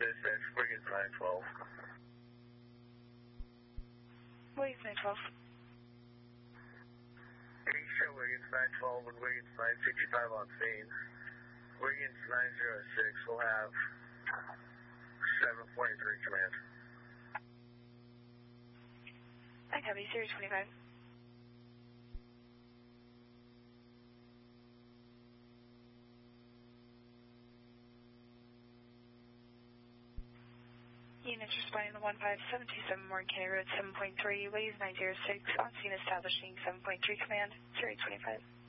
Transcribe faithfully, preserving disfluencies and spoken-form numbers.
Dispatch, Wiggins nine twelve. Wiggins nine twelve. You show Wiggins nine twelve and Wiggins nine fifty-five on scene. Wiggins nine zero six will have seven forty-three command. I copy, zero twenty-five. Units responding to one five seven two seven Morgan County Road seven point three, Wiggins nine zero six, on scene establishing seven point three command, zero twenty-five.